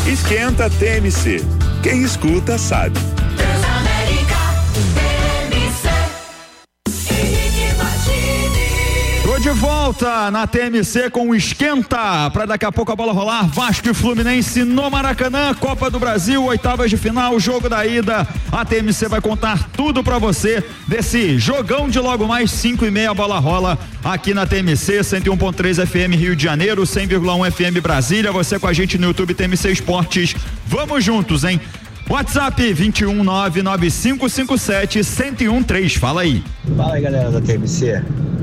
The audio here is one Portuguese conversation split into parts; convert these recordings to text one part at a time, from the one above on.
Esquenta TMC. Quem escuta sabe. Tô de volta na TMC com o Esquenta, para daqui a pouco a bola rolar. Vasco e Fluminense no Maracanã, Copa do Brasil, oitavas de final, jogo da ida. A TMC vai contar tudo para você desse jogão de logo mais 5:30, a bola rola aqui na TMC 101.3 FM Rio de Janeiro, 100,1 FM Brasília. Você com a gente no YouTube TMC Esportes. Vamos juntos, hein? WhatsApp 21995571013. Fala aí. Fala aí, galera da TMC.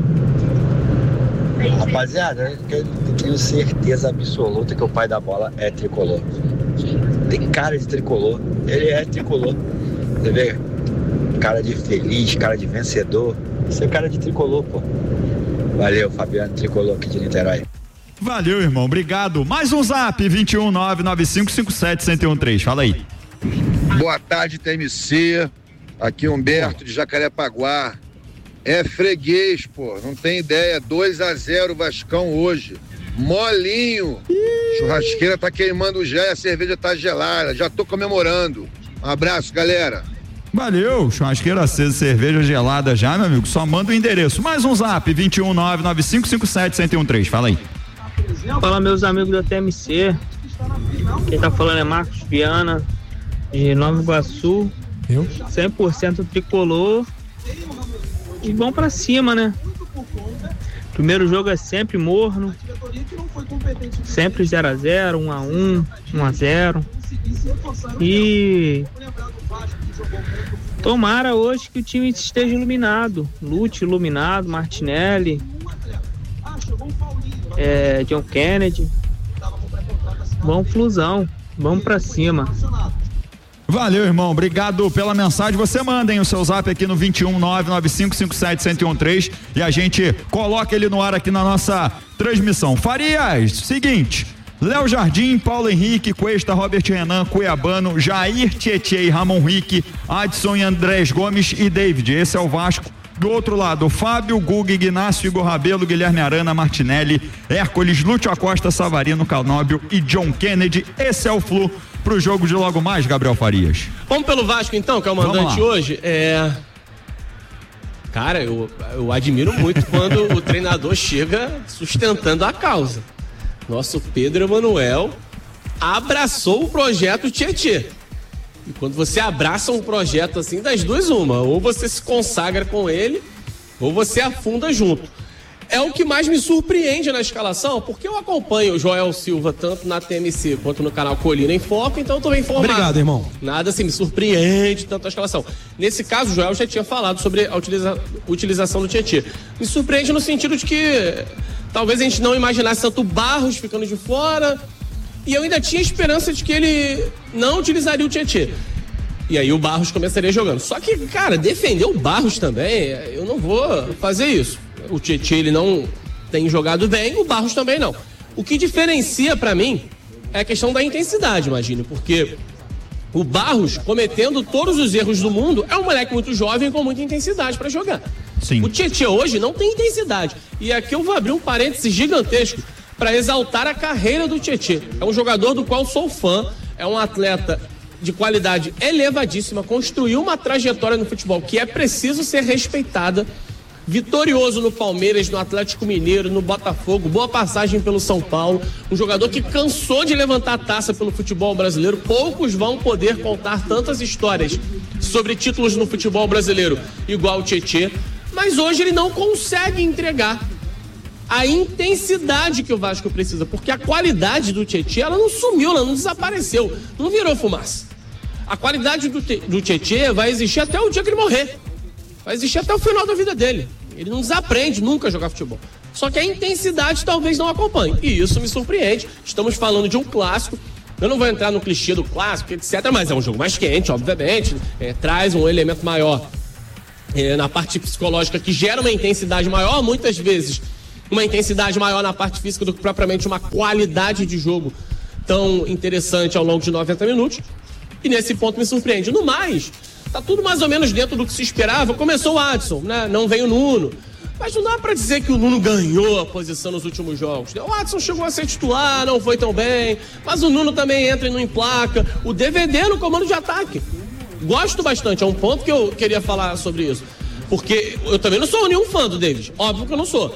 Rapaziada, eu tenho certeza absoluta que o pai da bola é tricolor. Tem cara de tricolor. Ele é tricolor. Você vê? Cara de feliz, cara de vencedor. Isso é cara de tricolor, pô. Valeu, Fabiano, tricolor aqui de Niterói. Valeu, irmão. Obrigado. Mais um zap, 21995571013. Fala aí. Boa tarde, TMC. Aqui Humberto de Jacarepaguá. É freguês, pô, não tem ideia. 2-0 Vascão hoje. Molinho. Churrasqueira tá queimando já e a cerveja tá gelada. Já tô comemorando. Um abraço, galera. Valeu, churrasqueira acesa, cerveja gelada já, meu amigo. Só manda o endereço. Mais um zap, 21995571013. Fala aí. Fala, meus amigos da TMC. Quem tá falando é Marcos Viana, de Nova Iguaçu. 100% tricolor. E vão pra cima, né? Primeiro jogo é sempre morno, sempre 0-0, 1-1, 1-0. E tomara hoje que o time esteja iluminado. Lute iluminado, Martinelli, John Kennedy. Bom flusão, vamos pra cima. Valeu, irmão, obrigado pela mensagem. Você manda o seu zap aqui no 21995571013 e a gente coloca ele no ar aqui na nossa transmissão. Farias, seguinte: Léo Jardim, Paulo Henrique, Cuesta, Robert Renan, Cuiabano, Jair, Tietê e Ramon Henrique, Adson e Andrés Gomes e David. Esse é o Vasco. Do outro lado, Fábio, Guga, Ignacio, Igor Rabelo, Guilherme Arana, Martinelli, Hércules, Lúcio Acosta, Savarino, Canóbio e John Kennedy. Esse é o Flu pro jogo de logo mais, Gabriel Farias. Vamos pelo Vasco então, que é o mandante hoje. Cara, eu admiro muito quando o treinador chega sustentando a causa. Nosso Pedro Emanuel abraçou o projeto Tietê. E quando você abraça um projeto assim, das duas uma, ou você se consagra com ele, ou você afunda junto. É o que mais me surpreende na escalação, porque eu acompanho o Joel Silva tanto na TMC quanto no canal Colina em Foco, então eu tô bem informado. Obrigado, irmão. Nada assim me surpreende tanto a escalação. Nesse caso, o Joel já tinha falado sobre a utilização do Tietê. Me surpreende no sentido de que talvez a gente não imaginasse tanto Barros ficando de fora, e eu ainda tinha esperança de que ele não utilizaria o Tietê. E aí o Barros começaria jogando. Só que, cara, defender o Barros também, eu não vou fazer isso. O Tietê, ele não tem jogado bem, o Barros também não. O que diferencia pra mim é a questão da intensidade, imagine, porque o Barros, cometendo todos os erros do mundo, é um moleque muito jovem com muita intensidade pra jogar. Sim. O Tietê hoje não tem intensidade. E aqui eu vou abrir um parênteses gigantesco para exaltar a carreira do Tietê. É um jogador do qual sou fã, é um atleta de qualidade elevadíssima, construiu uma trajetória no futebol que é preciso ser respeitada. Vitorioso no Palmeiras, no Atlético Mineiro, no Botafogo, boa passagem pelo São Paulo, um jogador que cansou de levantar a taça pelo futebol brasileiro. Poucos vão poder contar tantas histórias sobre títulos no futebol brasileiro igual o Tietê, mas hoje ele não consegue entregar a intensidade que o Vasco precisa, porque a qualidade do Tietê, ela não sumiu, ela não desapareceu, não virou fumaça. A qualidade do Tietê vai existir até o dia que ele morrer, vai existir até o final da vida dele. Ele não desaprende nunca a jogar futebol. Só que a intensidade talvez não acompanhe, e isso me surpreende. Estamos falando de um clássico, eu não vou entrar no clichê do clássico, etc, mas é um jogo mais quente, obviamente, traz um elemento maior na parte psicológica, que gera uma intensidade maior, muitas vezes uma intensidade maior na parte física do que propriamente uma qualidade de jogo tão interessante ao longo de 90 minutos. E nesse ponto me surpreende. No mais, tá tudo mais ou menos dentro do que se esperava. Começou o Adson, né? Não veio o Nuno. Mas não dá pra dizer que o Nuno ganhou a posição nos últimos jogos. O Watson chegou a ser titular, não foi tão bem, mas o Nuno também entra e não emplaca. O DVD no comando de ataque. Gosto bastante, é um ponto que eu queria falar sobre isso. Porque eu também não sou nenhum fã do David, óbvio que eu não sou.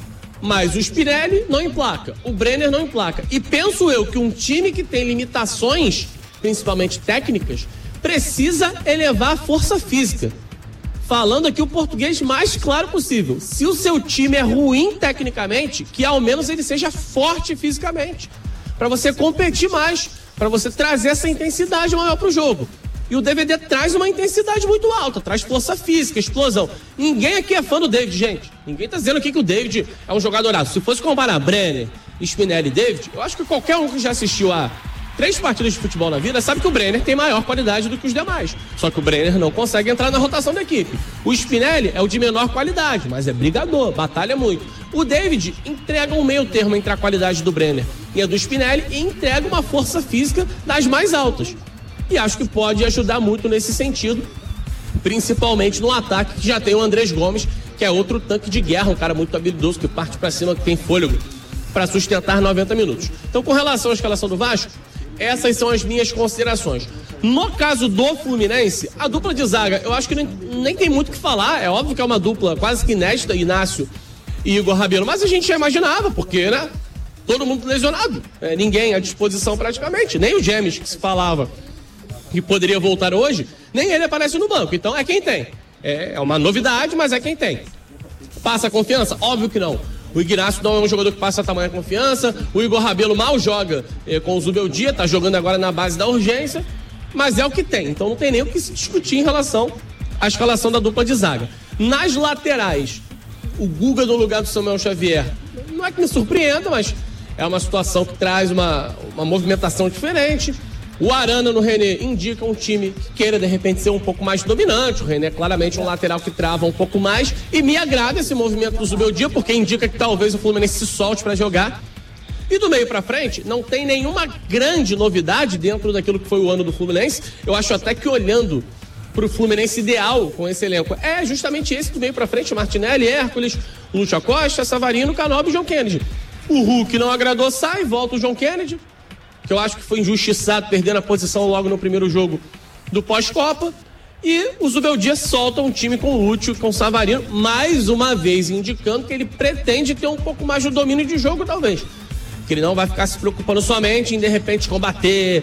Mas o Spinelli não emplaca, o Brenner não emplaca. E penso eu que um time que tem limitações, principalmente técnicas, precisa elevar a força física. Falando aqui o português mais claro possível. Se o seu time é ruim tecnicamente, que ao menos ele seja forte fisicamente. Para você competir mais, para você trazer essa intensidade maior pro jogo. E o DVD traz uma intensidade muito alta, traz força física, explosão. Ninguém aqui é fã do David, gente. Ninguém tá dizendo aqui que o David é um jogadoraço. Se fosse comparar Brenner, Spinelli e David, eu acho que qualquer um que já assistiu a 3 partidas de futebol na vida sabe que o Brenner tem maior qualidade do que os demais. Só que o Brenner não consegue entrar na rotação da equipe. O Spinelli é o de menor qualidade, mas é brigador, batalha muito. O David entrega um meio termo entre a qualidade do Brenner e a do Spinelli e entrega uma força física das mais altas. E acho que pode ajudar muito nesse sentido, principalmente no ataque, que já tem o Andrés Gomes, que é outro tanque de guerra, um cara muito habilidoso, que parte pra cima, que tem fôlego para sustentar 90 minutos. Então, com relação à escalação do Vasco, essas são as minhas considerações. No caso do Fluminense, a dupla de zaga, eu acho que nem tem muito o que falar. É óbvio que é uma dupla quase que inédita, Inácio e Igor Rabelo. Mas a gente já imaginava, porque, né? Todo mundo lesionado. Ninguém à disposição praticamente. Nem o James, que se falava que poderia voltar hoje, nem ele aparece no banco. Então é quem tem. É uma novidade, mas é quem tem. Passa confiança? Óbvio que não. O Ignacio não é um jogador que passa tamanha confiança. O Igor Rabelo mal joga com o Zubeldia, tá jogando agora na base da urgência, mas é o que tem. Então não tem nem o que se discutir em relação à escalação da dupla de zaga. Nas laterais, o Guga no lugar do Samuel Xavier, não é que me surpreenda, mas é uma situação que traz uma movimentação diferente. O Arana no René indica um time que queira, de repente, ser um pouco mais dominante. O René é claramente um lateral que trava um pouco mais. E me agrada esse movimento do Zubeldia, porque indica que talvez o Fluminense se solte para jogar. E do meio para frente, não tem nenhuma grande novidade dentro daquilo que foi o ano do Fluminense. Eu acho até que olhando pro Fluminense ideal com esse elenco, é justamente esse do meio para frente. Martinelli, Hércules, Lúcio Acosta, Savarino, Canobi e João Kennedy. O Hulk não agradou, sai, volta o João Kennedy, que eu acho que foi injustiçado, perdendo a posição logo no primeiro jogo do pós-Copa. E o Zubeldia solta um time com o Lúcio, com o Savarino, mais uma vez indicando que ele pretende ter um pouco mais de domínio de jogo, talvez. Que ele não vai ficar se preocupando somente em, de repente, combater,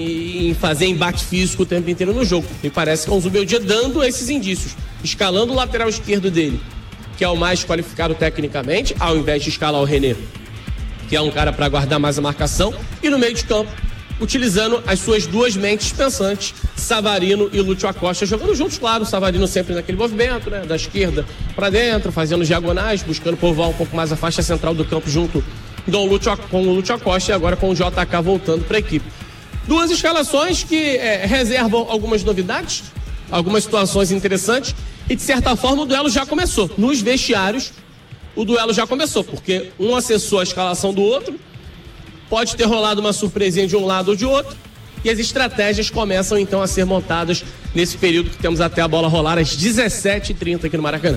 em fazer embate físico o tempo inteiro no jogo. Me parece que é o Zubeldia dando esses indícios, escalando o lateral esquerdo dele, que é o mais qualificado tecnicamente, ao invés de escalar o René, que é um cara para guardar mais a marcação, e no meio de campo, utilizando as suas duas mentes pensantes, Savarino e Lúcio Acosta, jogando juntos, claro, o Savarino sempre naquele movimento, né, da esquerda para dentro, fazendo diagonais, buscando povoar um pouco mais a faixa central do campo junto com o Lúcio Acosta e agora com o JK voltando para a equipe. Duas escalações que reservam algumas novidades, algumas situações interessantes, e de certa forma o duelo já começou. Nos vestiários, o duelo já começou, porque um acessou a escalação do outro, pode ter rolado uma surpresinha de um lado ou de outro, e as estratégias começam então a ser montadas nesse período que temos até a bola rolar às 17h30 aqui no Maracanã.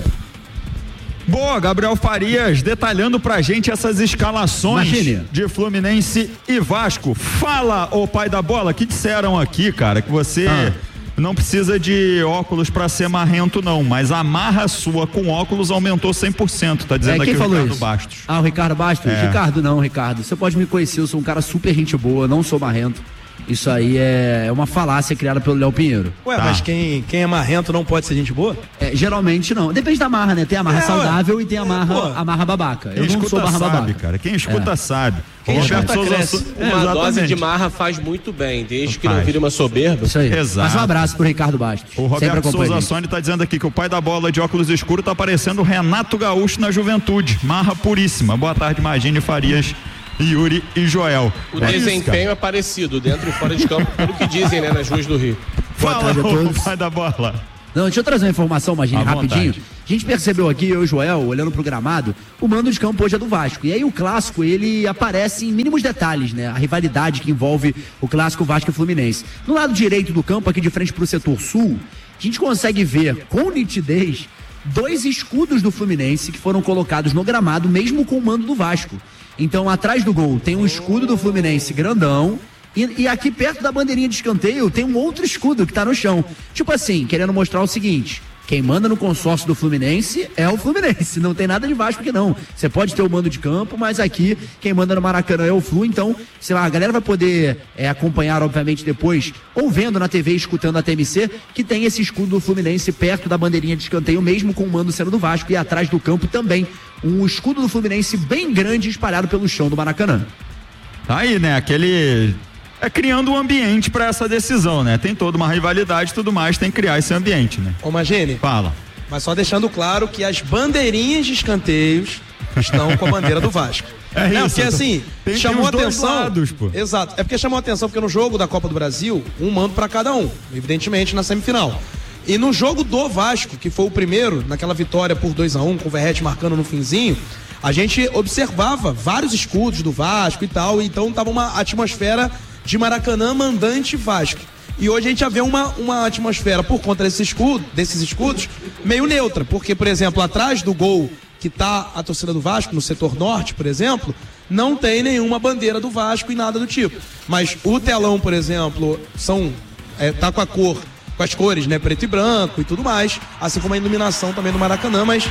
Boa, Gabriel Farias detalhando pra gente essas escalações de Fluminense e Vasco. Fala, ô pai da bola, que disseram aqui, cara, que você não precisa de óculos pra ser marrento não, mas a marra sua com óculos aumentou 100%, tá dizendo aqui o Ricardo Bastos. O Ricardo Bastos? Ricardo, você pode me conhecer, eu sou um cara super gente boa, não sou marrento. Isso aí é uma falácia criada pelo Léo Pinheiro. Ué, mas quem é marrento não pode ser gente boa? Geralmente não. Depende da marra, né? Tem a marra saudável e tem a marra babaca. Eu não sou marra babaca. Cara. Quem escuta sabe. Quem escuta cresce. Uma dose de marra faz muito bem, desde que não vire uma soberba. Isso aí. Exato. Mas um abraço pro Ricardo Bastos. O Roberto Souza Sônia tá dizendo aqui que o pai da bola de óculos escuros tá parecendo o Renato Gaúcho na juventude. Marra puríssima. Boa tarde, Magine Farias, Yuri e Joel. O desempenho é parecido, dentro e fora de campo, pelo que dizem, né, nas ruas do Rio. Fala, o pai da bola. Não, deixa eu trazer uma informação, Magine, rapidinho. A gente percebeu aqui, eu e o Joel, olhando pro gramado, o mando de campo hoje é do Vasco. E aí o clássico, ele aparece em mínimos detalhes, né? A rivalidade que envolve o clássico Vasco e Fluminense. No lado direito do campo, aqui de frente pro setor sul, a gente consegue ver com nitidez 2 escudos do Fluminense que foram colocados no gramado, mesmo com o mando do Vasco. Então, atrás do gol tem um escudo do Fluminense grandão. E aqui perto da bandeirinha de escanteio tem um outro escudo que tá no chão. Tipo assim, querendo mostrar o seguinte: quem manda no consórcio do Fluminense é o Fluminense, não tem nada de Vasco aqui não. Você pode ter o mando de campo, mas aqui quem manda no Maracanã é o Flu. Então, sei lá, a galera vai poder acompanhar, obviamente, depois, ou vendo na TV, escutando a TMC, que tem esse escudo do Fluminense perto da bandeirinha de escanteio, mesmo com o mando sendo do Vasco, e atrás do campo também um escudo do Fluminense bem grande espalhado pelo chão do Maracanã. Tá aí, né? Criando um ambiente para essa decisão, né? Tem toda uma rivalidade e tudo mais, tem que criar esse ambiente, né? Ô, Magini. Fala. Mas só deixando claro que as bandeirinhas de escanteios estão com a bandeira do Vasco. É isso. Porque assim, chamou atenção. Lados, pô. Exato. É porque chamou atenção porque no jogo da Copa do Brasil, um mando para cada um, evidentemente na semifinal. E no jogo do Vasco, que foi o primeiro, naquela vitória por 2-1, com o Verratti marcando no finzinho, a gente observava vários escudos do Vasco e tal, então tava uma atmosfera de Maracanã mandante Vasco. E hoje a gente já vê uma atmosfera, por conta desses escudos, meio neutra, porque, por exemplo, atrás do gol que tá a torcida do Vasco, no setor norte, por exemplo, não tem nenhuma bandeira do Vasco e nada do tipo. Mas o telão, por exemplo, tá com as cores, né, preto e branco e tudo mais, assim como a iluminação também do Maracanã, mas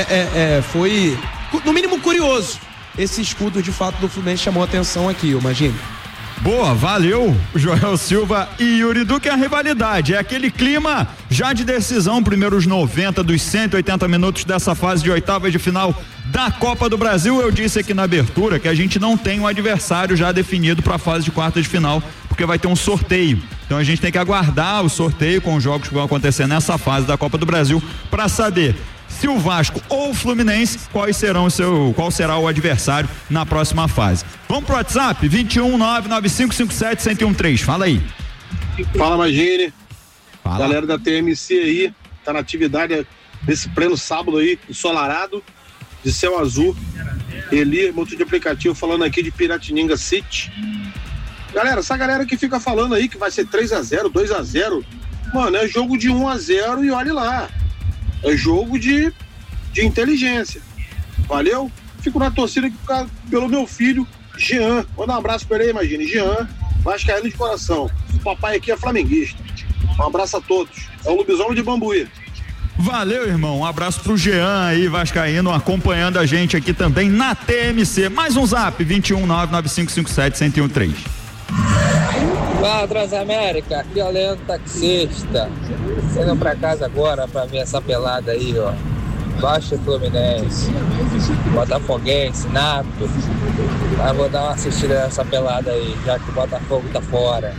foi, no mínimo, curioso. Esse escudo, de fato, do Fluminense chamou a atenção aqui, eu imagino. Boa, valeu, Joel Silva e Yuri Duque. A rivalidade é aquele clima já de decisão, primeiros 90 dos 180 minutos dessa fase de oitavas de final da Copa do Brasil. Eu disse aqui na abertura que a gente não tem um adversário já definido para a fase de quartas de final, porque vai ter um sorteio. Então a gente tem que aguardar o sorteio com os jogos que vão acontecer nessa fase da Copa do Brasil para saber se o Vasco ou o Fluminense, qual será o adversário na próxima fase. Vamos pro WhatsApp, 21995571013, fala aí. Fala, Magini. Fala. Galera da TMC aí, tá na atividade desse pleno sábado aí, ensolarado, de céu azul. Eli, motor de aplicativo, falando aqui de Piratininga City. Galera, essa galera que fica falando aí que vai ser 3-0, 2-0, mano, é jogo de 1-0 e olhe lá. É jogo de inteligência. Valeu? Fico na torcida aqui pelo meu filho, Jean. Manda um abraço pra ele aí, imagine. Jean, vascaíno de coração. O papai aqui é flamenguista. Um abraço a todos. É o Lobisomem de Bambuí. Valeu, irmão. Um abraço pro Jean aí, vascaíno, acompanhando a gente aqui também na TMC. Mais um zap, 21995571013. Fala, Transamérica, aqui é o Leandro Taxista. Indo pra casa agora pra ver essa pelada aí, ó. Vasco e Fluminense, Botafoguense, Nato. Mas vou dar uma assistida nessa pelada aí, já que o Botafogo tá fora.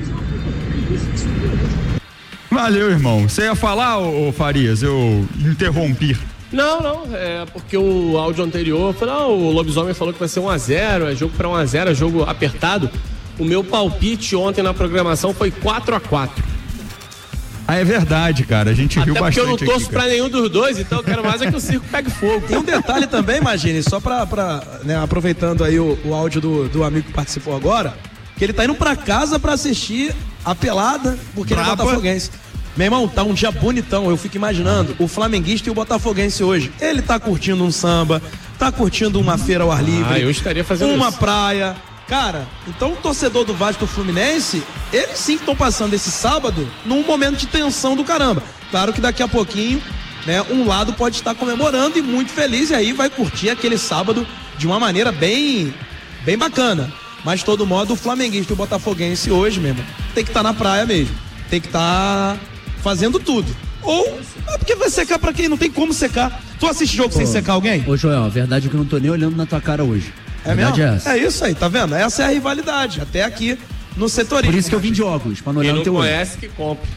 Valeu, irmão. Você ia falar, ô Farias? Eu interrompi. Não, é porque o áudio anterior falou, o Lobisomem falou que vai ser 1-0, é jogo pra 1-0, é jogo apertado. O meu palpite ontem na programação foi 4-4. Ah, é verdade, cara. A gente riu bastante. Porque eu não torço pra nenhum dos dois, então eu quero mais é que o circo pegue fogo. Tem um detalhe também, imagine, só pra né, aproveitando aí o áudio do amigo que participou agora, que ele tá indo pra casa pra assistir a pelada, porque ele é botafoguense. Meu irmão, tá um dia bonitão, eu fico imaginando o flamenguista e o botafoguense hoje. Ele tá curtindo um samba, tá curtindo uma feira ao ar livre. Eu estaria fazendo uma isso. praia. Cara, então o torcedor do Vasco e do Fluminense, eles sim estão passando esse sábado num momento de tensão do caramba. Claro que daqui a pouquinho, né, um lado pode estar comemorando e muito feliz, e aí vai curtir aquele sábado de uma maneira bem bacana. Mas de todo modo, o flamenguista e o botafoguense hoje mesmo tem que estar na praia mesmo. Tem que estar fazendo tudo. Ou é porque vai secar pra quem? Não tem como secar. Tu assiste jogo sem secar alguém? Ô Joel, a verdade é que eu não tô nem olhando na tua cara hoje. É mesmo? É isso aí, tá vendo? Essa é a rivalidade, até aqui no setorismo. Por isso que eu vim de óculos, pra não olhar no teu olho. Quem não conhece, que compre.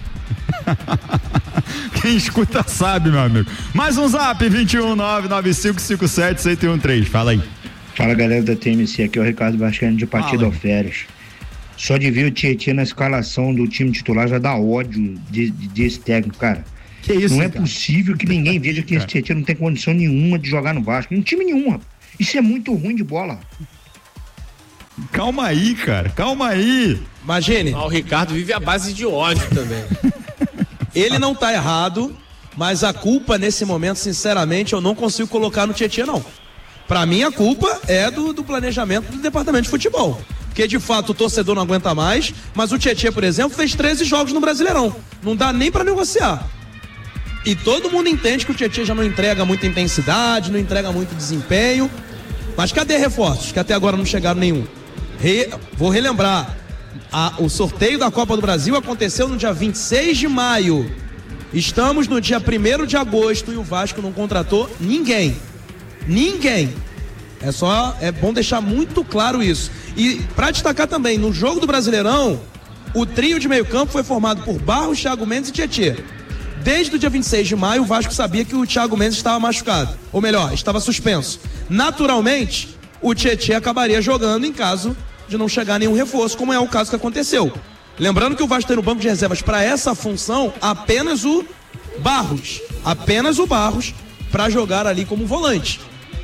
Quem escuta sabe, meu amigo. Mais um zap, 21995571013. Fala aí. Fala, galera da TMC, aqui é o Ricardo Vascaíno de Partido Alferes. Só de ver o Tietchan na escalação do time titular já dá ódio desse técnico, cara. Que isso, não é possível que ninguém veja que esse Tietchan não tem condição nenhuma de jogar no Vasco. Em time nenhum, rapaz. Isso é muito ruim de bola. Calma aí, cara. Calma aí. Imagine. O Ricardo vive à base de ódio também. Ele não tá errado Mas a culpa nesse momento, sinceramente, eu não consigo colocar no Tietê, não. Pra mim, a culpa é do planejamento do departamento de futebol. Porque, de fato, o torcedor não aguenta mais, mas o Tietê, por exemplo, fez 13 jogos no Brasileirão. Não dá nem pra negociar. E todo mundo entende que o Tietê já não entrega muita intensidade, não entrega muito desempenho. Mas cadê reforços? Que até agora não chegaram nenhum. Vou relembrar. O sorteio da Copa do Brasil aconteceu no dia 26 de maio. Estamos no dia 1º de agosto e o Vasco não contratou ninguém. Ninguém. É bom deixar muito claro isso. E para destacar também, no jogo do Brasileirão, o trio de meio campo foi formado por Barros, Thiago Mendes e Tietê. Desde o dia 26 de maio, o Vasco sabia que o Thiago Mendes estava machucado. Ou melhor, estava suspenso. Naturalmente, o Tietê acabaria jogando em caso de não chegar nenhum reforço, como é o caso que aconteceu. Lembrando que o Vasco tem no banco de reservas para essa função apenas o Barros. Apenas o Barros para jogar ali como volante.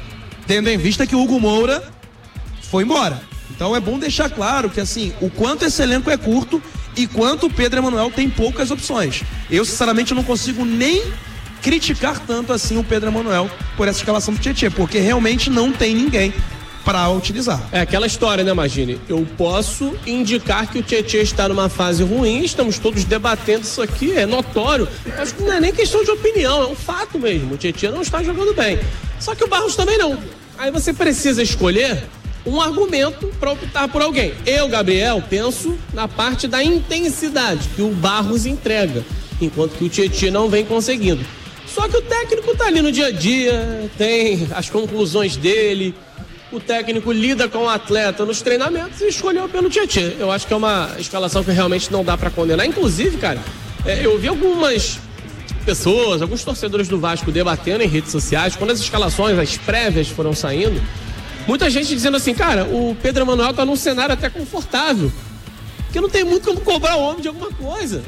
Tendo em vista que o Hugo Moura foi embora. Então é bom deixar claro que assim, o quanto esse elenco é curto e quanto o Pedro Emanuel tem poucas opções. Eu sinceramente não consigo nem criticar tanto assim o Pedro Emanuel por essa escalação do Tietê, porque realmente não tem ninguém para utilizar. É aquela história, né, Magini? Eu posso indicar que o Tietê está numa fase ruim, estamos todos debatendo isso aqui, é notório. Acho que não é nem questão de opinião, é um fato mesmo. O Tietê não está jogando bem. Só que o Barros também não. Aí você precisa escolher um argumento para optar por alguém. Eu, Gabriel, penso na parte da intensidade que o Barros entrega, enquanto que o Tietê não vem conseguindo. Só que o técnico tá ali no dia a dia, tem as conclusões dele, o técnico lida com o atleta nos treinamentos e escolheu pelo Tietê. Eu acho que é uma escalação que realmente não dá para condenar. Inclusive, cara, eu vi algumas pessoas, alguns torcedores do Vasco debatendo em redes sociais, quando as escalações, as prévias foram saindo, muita gente dizendo assim, cara, o Pedro Emanuel tá num cenário até confortável, porque não tem muito como cobrar o homem de alguma coisa.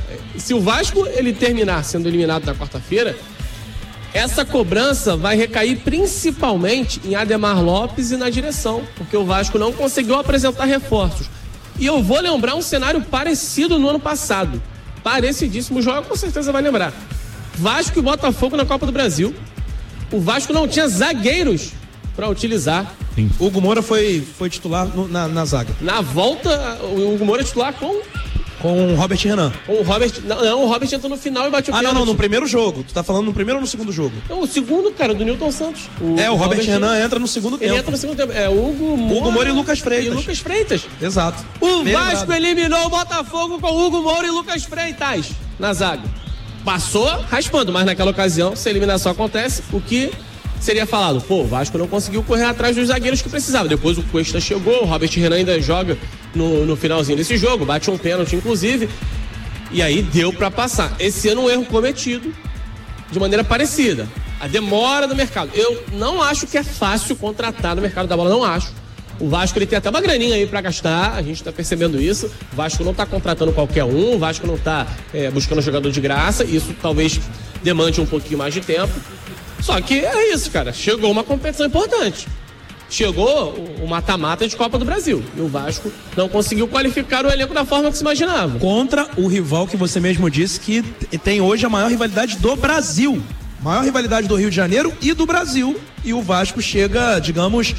Se o Vasco ele terminar sendo eliminado na quarta-feira, essa cobrança vai recair principalmente em Ademar Lopes e na direção, porque o Vasco não conseguiu apresentar reforços. E eu vou lembrar um cenário parecido no ano passado. Parecidíssimo, o Joel com certeza vai lembrar. Vasco e Botafogo na Copa do Brasil. O Vasco não tinha zagueiros para utilizar. Sim. O Hugo Moura foi titular na zaga. Na volta, o Hugo Moura titular com o Robert Renan. O Robert entrou no final e bateu o pênalti. Não, no primeiro jogo. Tu tá falando no primeiro ou no segundo jogo? Não, o segundo, cara, do Nilton Santos. O Robert Renan entra no segundo tempo. Ele entra no segundo tempo. É Hugo Moura e Lucas Freitas. Exato. O Vasco eliminou o Botafogo com Hugo Moura e Lucas Freitas na zaga. Passou raspando, mas naquela ocasião, se a eliminação acontece, o que seria falado? Pô, o Vasco não conseguiu correr atrás dos zagueiros que precisava. Depois o Cuesta chegou, o Robert Renan ainda joga no finalzinho desse jogo, bate um pênalti inclusive, e aí deu pra passar. Esse ano um erro cometido de maneira parecida, a demora do mercado. Eu não acho que é fácil contratar no mercado da bola, não acho. O Vasco ele tem até uma graninha aí pra gastar, a gente tá percebendo isso. O Vasco não tá contratando qualquer um, o Vasco não tá buscando jogador de graça, isso talvez demande um pouquinho mais de tempo. Só que é isso, cara, chegou uma competição importante. Chegou o mata-mata de Copa do Brasil e o Vasco não conseguiu qualificar o elenco da forma que se imaginava. Contra o rival que você mesmo disse que tem hoje a maior rivalidade do Brasil. Maior rivalidade do Rio de Janeiro e do Brasil. E o Vasco chega, digamos,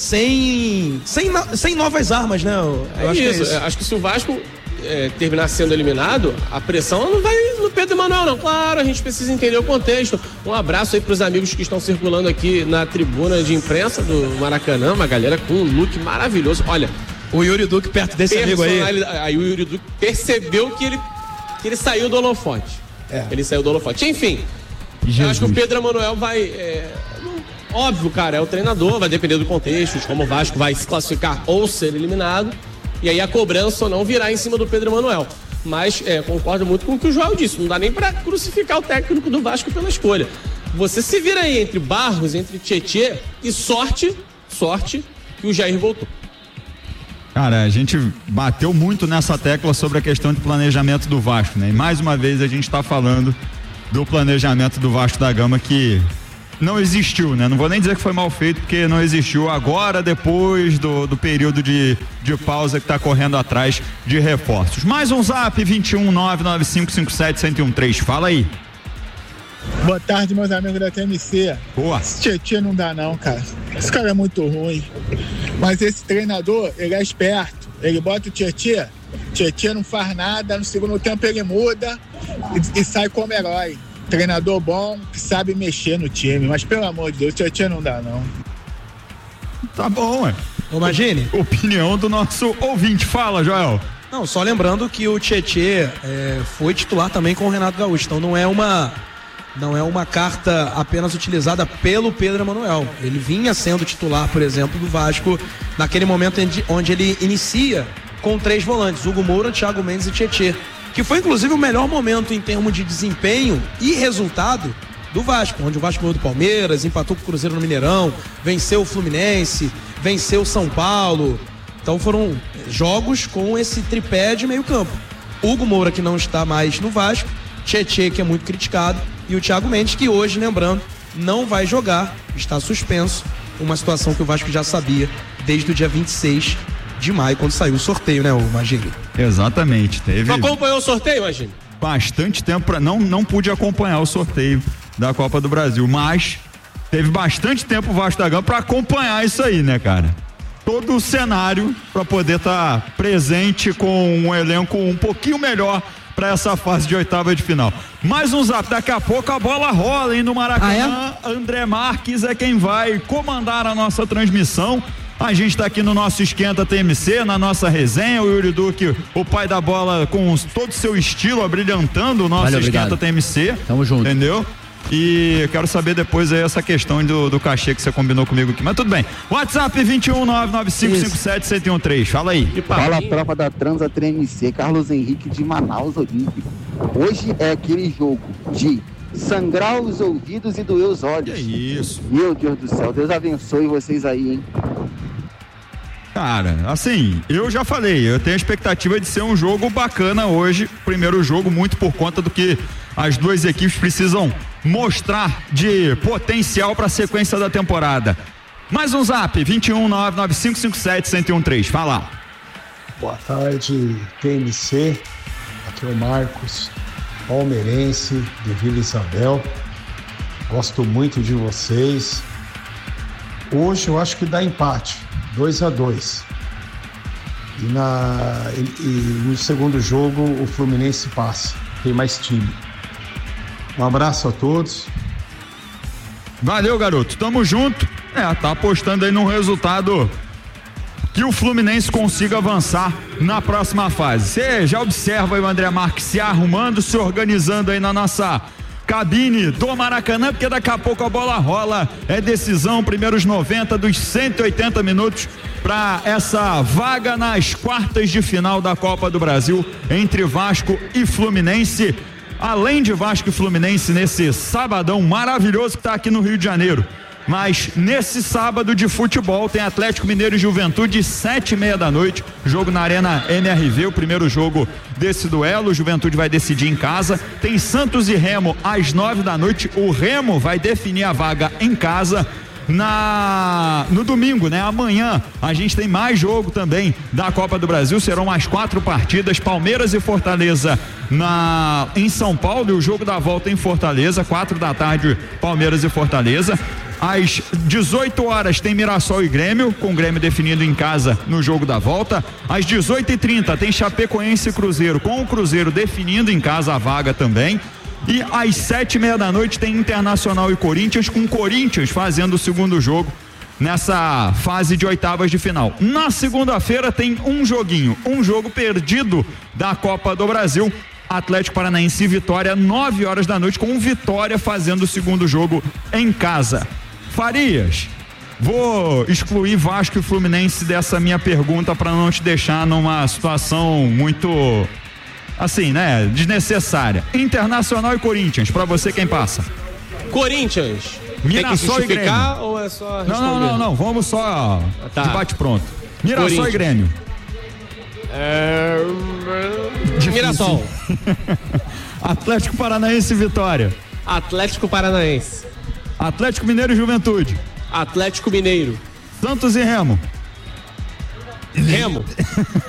sem novas armas, né? Eu acho isso. Acho que se o Vasco terminar sendo eliminado, a pressão não vai no Pedro Emanuel, não. Claro, a gente precisa entender o contexto. Um abraço aí pros amigos que estão circulando aqui na tribuna de imprensa do Maracanã, uma galera com um look maravilhoso. Olha, o Yuri Duque perto desse amigo aí. Aí o Yuri Duque percebeu que ele saiu do holofote. Ele saiu do holofote. Enfim, eu acho que o Pedro Emanuel vai... óbvio, cara, é o treinador, vai depender do contexto, de como o Vasco vai se classificar ou ser eliminado. E aí a cobrança ou não virá em cima do Pedro Emanuel. Mas concordo muito com o que o Joel disse. Não dá nem pra crucificar o técnico do Vasco pela escolha. Você se vira aí entre Barros, entre Tietê e sorte que o Jair voltou. Cara, a gente bateu muito nessa tecla sobre a questão de planejamento do Vasco, né? E mais uma vez a gente tá falando do planejamento do Vasco da Gama que não existiu, né? Não vou nem dizer que foi mal feito, porque não existiu agora, depois do período de pausa que tá correndo atrás de reforços. Mais um zap, 21 99557 1013. Fala aí. Boa tarde, meus amigos da TMC. Boa. Esse Tietê não dá não, cara. Esse cara é muito ruim. Mas esse treinador, ele é esperto. Ele bota o Tietê não faz nada, no segundo tempo ele muda e sai como herói. Treinador bom, que sabe mexer no time. Mas pelo amor de Deus, o Tietê não dá não. Tá bom, ué. Imagine. Opinião do nosso ouvinte. Fala, Joel. Não, só lembrando que o Tietê foi titular também com o Renato Gaúcho. Então não é uma carta apenas utilizada pelo Pedro Emanuel. Ele vinha sendo titular, por exemplo, do Vasco naquele momento onde ele inicia com 3 volantes, Hugo Moura, Thiago Mendes e Tietê, que foi inclusive o melhor momento em termos de desempenho e resultado do Vasco, onde o Vasco ganhou do Palmeiras, empatou com o Cruzeiro no Mineirão, venceu o Fluminense, venceu o São Paulo. Então foram jogos com esse tripé de meio campo. Hugo Moura, que não está mais no Vasco, Tietê, que é muito criticado, e o Thiago Mendes, que hoje, lembrando, não vai jogar, está suspenso, uma situação que o Vasco já sabia desde o dia 26 de maio, quando saiu o sorteio, né, o Magini? Exatamente. Tu acompanhou o sorteio, Magini? Bastante tempo, não pude acompanhar o sorteio da Copa do Brasil, mas teve bastante tempo o Vasco da Gama para acompanhar isso aí, né, cara? Todo o cenário para poder estar presente com um elenco um pouquinho melhor para essa fase de oitava de final. Mais um zap, daqui a pouco a bola rola, hein, no Maracanã. André Marques é quem vai comandar a nossa transmissão. A gente tá aqui no nosso Esquenta TMC, na nossa resenha, o Yuri Duque, o pai da bola, com todo o seu estilo, abrilhantando o nosso Esquenta TMC. Tamo junto. Entendeu? E eu quero saber depois aí essa questão do cachê que você combinou comigo aqui. Mas tudo bem. WhatsApp 21995571013. Fala aí. Fala, tropa da Transa TMC, Carlos Henrique de Manaus Olímpico. Hoje é aquele jogo de sangrar os ouvidos e doer os olhos. Que isso? Meu Deus do céu, Deus abençoe vocês aí, hein? Cara, assim, eu já falei, eu tenho a expectativa de ser um jogo bacana hoje, primeiro jogo, muito por conta do que as duas equipes precisam mostrar de potencial para a sequência da temporada. Mais um zap, 21995571013, fala. Boa tarde, TMC, aqui é o Marcos, palmeirense de Vila Isabel, gosto muito de vocês. Hoje eu acho que dá empate, 2-2. E no segundo jogo o Fluminense passa, tem mais time. Um abraço a todos. Valeu, garoto, tamo junto. Tá apostando aí num resultado que o Fluminense consiga avançar na próxima fase. Você já observa aí o André Marques se arrumando, se organizando aí na nossa cabine do Maracanã, porque daqui a pouco a bola rola, é decisão, primeiros 90 dos 180 minutos para essa vaga nas quartas de final da Copa do Brasil entre Vasco e Fluminense. Além de Vasco e Fluminense nesse sabadão maravilhoso que está aqui no Rio de Janeiro, mas nesse sábado de futebol tem Atlético Mineiro e Juventude 7h30 da noite, jogo na Arena MRV, o primeiro jogo desse duelo. O Juventude vai decidir em casa. Tem Santos e Remo às 9 da noite, o Remo vai definir a vaga em casa. No domingo, né? Amanhã a gente tem mais jogo também da Copa do Brasil, serão mais 4 partidas, Palmeiras e Fortaleza em São Paulo, e o jogo da volta em Fortaleza, 4 da tarde, Palmeiras e Fortaleza. Às 18 horas tem Mirassol e Grêmio, com o Grêmio definido em casa no jogo da volta. Às 18h30 tem Chapecoense e Cruzeiro, com o Cruzeiro definindo em casa a vaga também. E às 7h30 da noite tem Internacional e Corinthians, com o Corinthians fazendo o segundo jogo nessa fase de oitavas de final. Na segunda-feira tem um jogo perdido da Copa do Brasil. Atlético Paranaense e Vitória, 9 horas da noite, com o Vitória fazendo o segundo jogo em casa. Farias, vou excluir Vasco e Fluminense dessa minha pergunta para não te deixar numa situação muito, assim, né, desnecessária. Internacional e Corinthians, para você quem passa? Corinthians. Mirassol e Grêmio. Ou é só responder? Não, vamos só de bate pronto. Mirassol e Grêmio. Mirassol. Atlético Paranaense e Vitória. Atlético Paranaense. Atlético Mineiro e Juventude. Atlético Mineiro. Santos e Remo. Remo.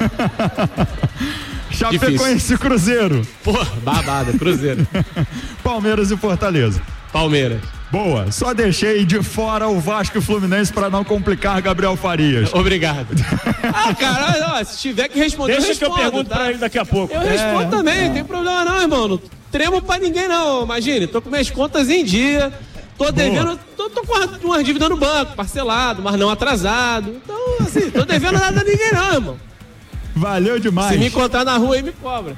Chapecoense e Cruzeiro. Pô, babada, Cruzeiro. Palmeiras e Fortaleza. Palmeiras. Boa, só deixei de fora o Vasco e Fluminense pra não complicar Gabriel Farias. Obrigado. Caralho, se tiver que responder, deixa eu respondo, que eu pergunto pra ele daqui a pouco. Eu respondo também, não tem problema não, irmão. Não tremo pra ninguém não, imagine, tô com minhas contas em dia, tô devendo, tô com uma dívida no banco, parcelado, mas não atrasado. Então, assim, tô devendo nada a ninguém não, irmão. Valeu demais. Se me encontrar na rua aí, me cobra.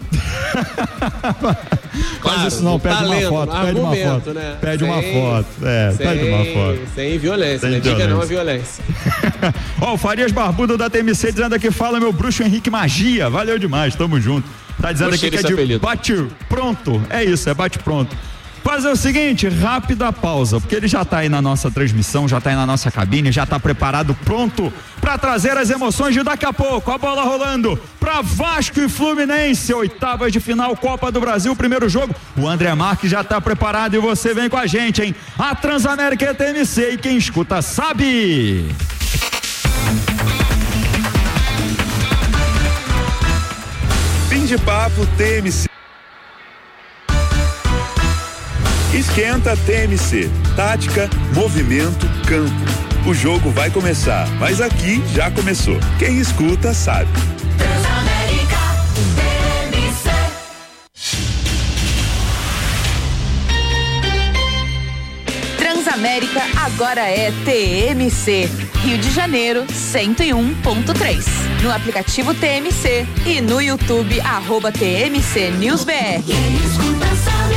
Faz isso não, pede talento, uma foto, pede uma foto. Né? Pede uma foto, pede uma foto. Sem violência, né? Diga não a violência. Ó, o Farias Barbudo da TMC dizendo aqui, fala meu bruxo Henrique Magia, valeu demais, tamo junto. Tá dizendo Gostei aqui que é de apelido. bate pronto, é isso, é bate pronto. Fazer o seguinte, rápida pausa, porque ele já tá aí na nossa transmissão, já tá aí na nossa cabine, já tá preparado, pronto pra trazer as emoções de daqui a pouco. A bola rolando pra Vasco e Fluminense, oitavas de final, Copa do Brasil, primeiro jogo. O André Marques já tá preparado e você vem com a gente, hein? A Transamérica é TMC e quem escuta sabe. Fim de papo TMC. Esquenta TMC, tática, movimento, campo. O jogo vai começar, mas aqui já começou. Quem escuta sabe. Transamérica TMC. Transamérica agora é TMC. Rio de Janeiro 101.3. No aplicativo TMC e no YouTube @TMC News BR. Quem escuta sabe.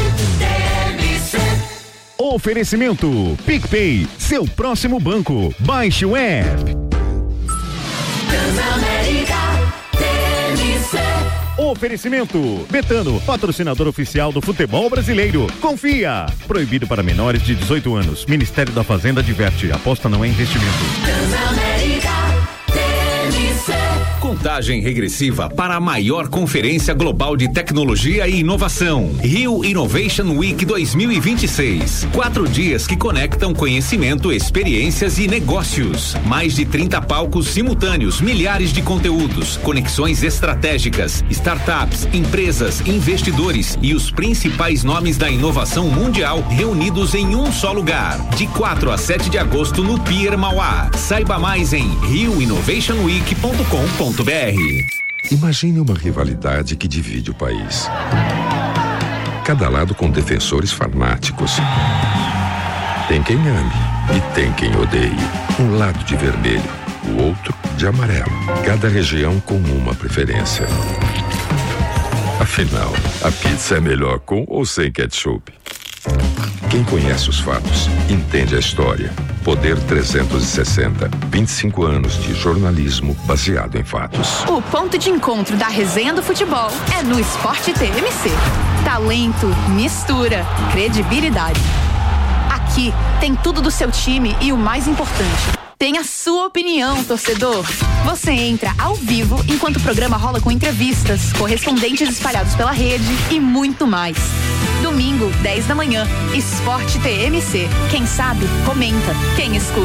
Oferecimento PicPay, seu próximo banco. Baixe o app. Transamérica TMC. Oferecimento Betano, patrocinador oficial do futebol brasileiro. Confia. Proibido para menores de 18 anos. Ministério da Fazenda adverte. Aposta não é investimento. Transamérica TMC. Contagem regressiva para a maior conferência global de tecnologia e inovação. Rio Innovation Week 2026. 4 dias que conectam conhecimento, experiências e negócios. Mais de 30 palcos simultâneos, milhares de conteúdos, conexões estratégicas, startups, empresas, investidores e os principais nomes da inovação mundial reunidos em um só lugar. De 4 a 7 de agosto no Pier Mauá. Saiba mais em rioinnovationweek.com.br. Imagine uma rivalidade que divide o país. Cada lado com defensores fanáticos. Tem quem ame e tem quem odeie. Um lado de vermelho, o outro de amarelo. Cada região com uma preferência. Afinal, a pizza é melhor com ou sem ketchup? Quem conhece os fatos, entende a história. Poder 360, 25 anos de jornalismo baseado em fatos. O ponto de encontro da resenha do futebol é no Esporte TMC. Talento, mistura, credibilidade. Aqui tem tudo do seu time e o mais importante, tem a sua opinião, torcedor. Você entra ao vivo enquanto o programa rola com entrevistas, correspondentes espalhados pela rede e muito mais. Domingo, 10 da manhã, Esporte TMC. Quem sabe, comenta. Quem escuta,